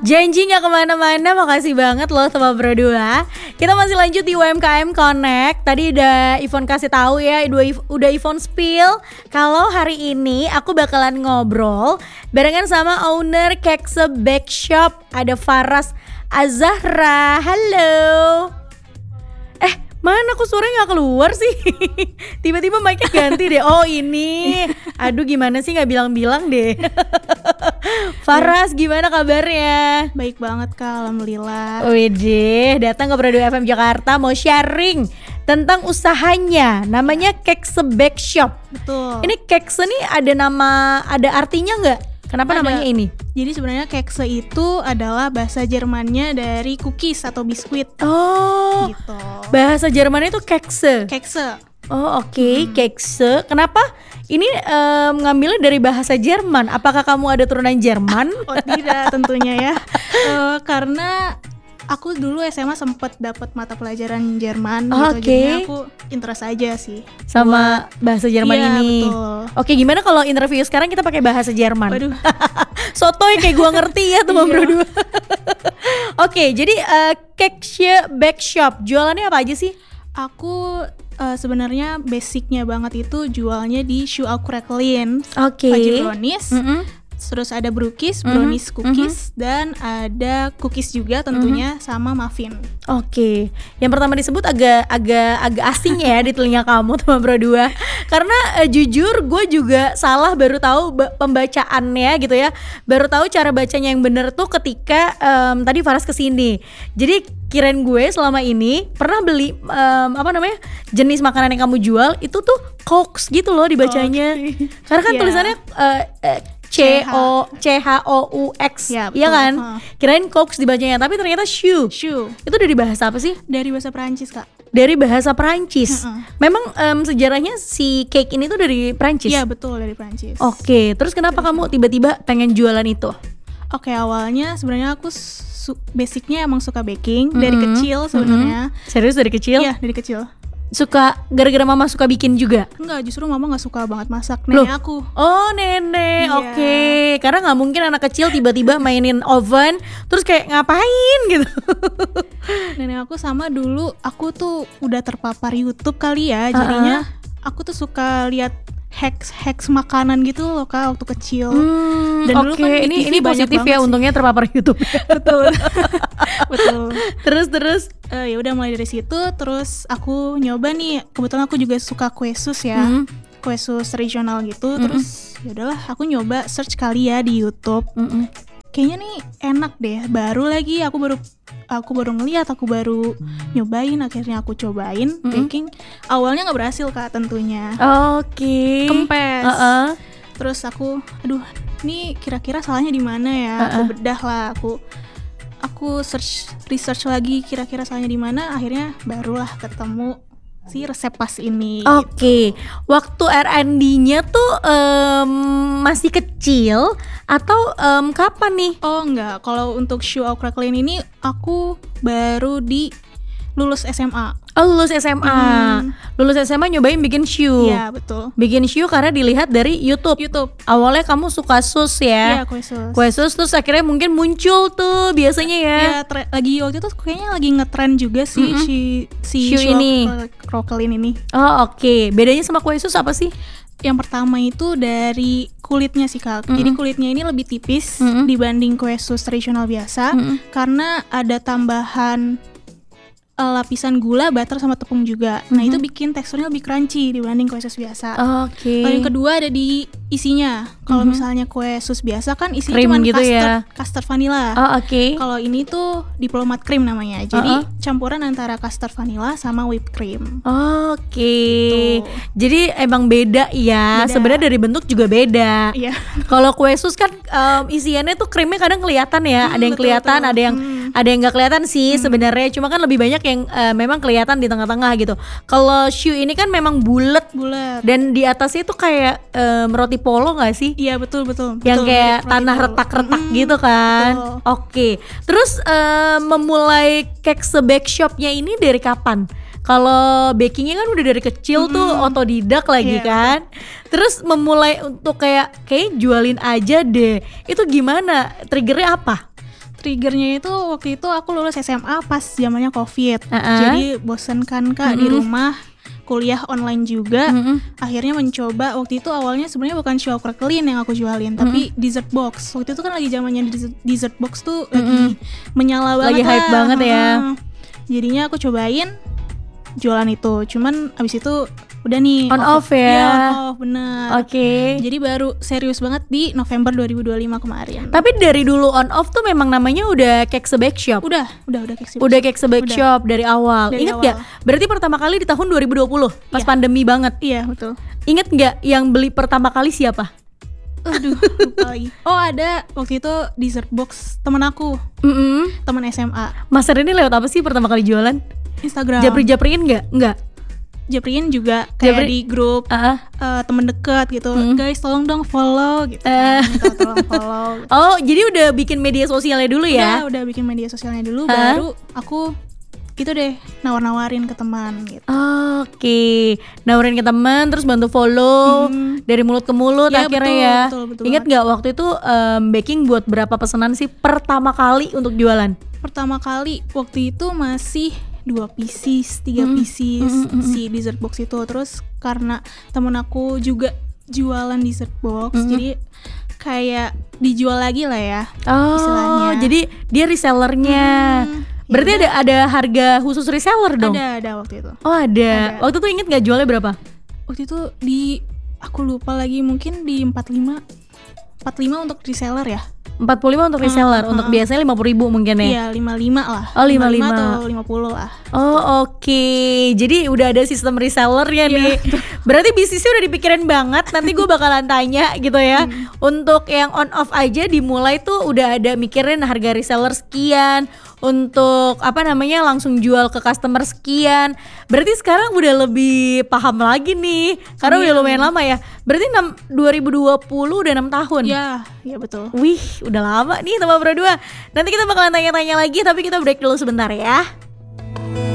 Janji gak kemana-mana, makasih banget loh sama berdua. Kita masih lanjut di UMKM Connect. Tadi udah Ivon kasih tahu ya, udah Ivon spill kalau hari ini aku bakalan ngobrol barengan sama owner Kekse Bake Shop. Ada Faras Azahra. Halo. Mana kok suaranya gak keluar sih? Tiba-tiba mic-nya ganti deh. Oh ini. Aduh gimana sih gak bilang-bilang deh. Faras gimana kabarnya? Baik banget Kak, alhamdulillah. Widih, datang ke Radio FM Jakarta mau sharing tentang usahanya. Namanya Kekse Bake Shop. Betul. Ini Kekse nih ada artinya gak? Kenapa namanya ini? Jadi sebenarnya Kekse itu adalah bahasa Jermannya dari cookies atau biskuit. Oh gitu. Bahasa Jermannya itu Kekse. Kekse. Oh oke. Kekse. Kenapa? Ini ngambilnya dari bahasa Jerman. Apakah kamu ada turunan Jerman? Oh tidak tentunya ya. Karena aku dulu SMA sempat dapat mata pelajaran Jerman gitu. Jadinya aku interest aja sih sama bahasa Jerman ini. Betul. Oke, gimana kalau interview sekarang kita pakai bahasa Jerman? Waduh. Sotoy kayak gua ngerti ya teman berdua. Oke, jadi Kekse Bake Shop jualannya apa aja sih? Aku sebenarnya basicnya banget itu jualnya di Shoe Crackling, Baju brownies. Terus ada brownies cookies, dan ada cookies juga tentunya sama muffin. Oke. Yang pertama disebut agak asing ya di telinga kamu teman berdua. Karena jujur gue juga salah baru tahu pembacaannya gitu ya. Baru tahu cara bacanya yang bener tuh ketika tadi Faras kesini. Jadi kirain gue selama ini pernah beli jenis makanan yang kamu jual itu tuh Cokes gitu loh dibacanya. Karena kan tulisannya CHOUX, ya, iya kan? Kirain Cokes dibacanya, tapi ternyata shoe. Itu dari bahasa apa sih? Dari bahasa Perancis Kak. Dari bahasa Perancis. Memang sejarahnya si cake ini tuh dari Perancis? Iya betul, dari Perancis. Oke, terus kenapa kamu tiba-tiba pengen jualan itu? Oke, awalnya sebenarnya aku basicnya emang suka baking dari kecil sebenarnya. Serius dari kecil? Iya dari kecil. Suka gara-gara mama suka bikin juga? Enggak, justru mama gak suka banget masak, nenek aku. Oh nenek, iya. Oke. Karena gak mungkin anak kecil tiba-tiba mainin oven terus kayak ngapain gitu. Nenek aku sama dulu, aku tuh udah terpapar YouTube kali ya. Jadinya aku tuh suka lihat hacks makanan gitu loh Kak waktu kecil. Dan dulu kan di TV ini positif ya sih. Untungnya terpapar YouTube. Betul. Betul. Terus ya udah mulai dari situ terus aku nyoba nih, kebetulan aku juga suka kue sus ya. Kue sus regional gitu. Terus ya udahlah aku nyoba search kali ya di YouTube. Kayaknya nih enak deh. Baru ngeliat, aku baru nyobain, akhirnya aku cobain baking. Awalnya nggak berhasil Kak tentunya. Oke. Kempes. Terus aku, aduh, ini kira-kira salahnya di mana ya? Aku bedah lah, aku research lagi kira-kira salahnya di mana. Akhirnya barulah ketemu si resep pas ini. Oke. Waktu R&D-nya tuh masih kecil atau kapan nih? Oh enggak, kalau untuk Shoe Crackling ini aku baru lulus SMA. Oh lulus SMA. Lulus SMA nyobain bikin shoe. Iya betul. Bikin shoe karena dilihat dari YouTube. Awalnya kamu suka sus ya? Iya kue sus terus akhirnya mungkin muncul tuh biasanya ya. Iya lagi waktu itu kayaknya lagi ngetren juga sih si shoe ini. Crackling ini. Oh oke. Bedanya sama kue sus apa sih? Yang pertama itu dari kulitnya sih Kak. Jadi kulitnya ini lebih tipis dibanding kue sus tradisional biasa. Karena ada tambahan lapisan gula, butter sama tepung juga. Nah itu bikin teksturnya lebih crunchy dibanding kue sus biasa. Oke. Lalu yang kedua ada di isinya. Kalau misalnya kue sus biasa kan isinya cuma gitu custard vanilla. Oke. Kalau ini tuh diplomat cream namanya. Jadi campuran antara custard vanilla sama whipped cream. Oke. Jadi emang beda ya. Sebenarnya dari bentuk juga beda. Iya. Kalau kue sus kan isiannya tuh krimnya kadang kelihatan ya. Ada yang kelihatan, ada yang nggak kelihatan sih sebenarnya. Cuma kan lebih banyak yang memang kelihatan di tengah-tengah gitu. Kalau shoe ini kan memang bulat. Dan di atasnya tuh kayak roti polo nggak sih? Iya betul. Yang kayak tanah retak-retak gitu kan. Oke. Terus memulai Kekse Bake Shop-nya ini dari kapan? Kalau bakingnya kan udah dari kecil tuh otodidak lagi kan. Terus memulai untuk kayak jualin aja deh. Itu gimana? Triggernya apa? Triggernya itu waktu itu aku lulus SMA pas zamannya COVID. Jadi bosen kan Kak di rumah, kuliah online juga. Akhirnya mencoba, waktu itu awalnya sebenarnya bukan chow crackling yang aku jualin, tapi dessert box. Waktu itu kan lagi zamannya dessert box tuh lagi menyala banget, lagi hype banget ya. Jadinya aku cobain jualan itu. Cuman abis itu udah nih on off ya. Iya, on off, bener. Oke. Jadi baru serius banget di November 2025 kemarin. Tapi dari dulu on off tuh memang namanya udah Kekse Bake Shop. Udah Kekse. Udah Kekse Bake Shop dari awal. Dari Ingat awal. gak? Berarti pertama kali di tahun 2020 pas Iya. pandemi banget. Iya, betul. Ingat gak yang beli pertama kali siapa? Aduh, lupa lagi. Oh, ada waktu itu dessert box temen aku, temen SMA. Mas ini lewat apa sih pertama kali jualan? Instagram. Japri-japriin gak? Enggak. Japriin juga kayak di grup temen deket gitu. Guys, tolong dong follow gitu. Minta tolong follow. Gitu. Oh, jadi udah bikin media sosialnya dulu ya? Udah bikin media sosialnya dulu, baru aku itu deh nawar-nawarin ke teman gitu. Oke. Nawarin ke teman terus bantu follow dari mulut ke mulut Ya, akhirnya betul, ya. betul Ingat gak waktu itu baking buat berapa pesanan sih pertama kali untuk jualan? Pertama kali waktu itu masih 2 pieces, 3 pieces si dessert box itu. Terus karena temen aku juga jualan dessert box, jadi kayak dijual lagi lah ya istilahnya. Jadi dia resellernya. Berarti ada harga khusus reseller dong? Ada waktu itu. Oh ada. Waktu itu inget gak jualnya berapa? Waktu itu aku lupa lagi, mungkin di 45 untuk reseller ya. 45 untuk reseller, untuk biasanya 50.000 mungkin ya? Iya, 55 lah. Oh 55 atau 50 lah. Oh oke. Jadi udah ada sistem resellernya nih. Berarti bisnisnya udah dipikirin banget. Nanti gue bakalan tanya gitu ya. Untuk yang on off aja dimulai tuh udah ada mikirin harga reseller sekian, untuk langsung jual ke customer sekian. Berarti sekarang udah lebih paham lagi nih. Karena udah lumayan lama ya. Berarti 2020 udah 6 tahun. Iya betul. Wih, udah lama nih teman berdua. Nanti kita bakalan tanya-tanya lagi, tapi kita break dulu sebentar ya.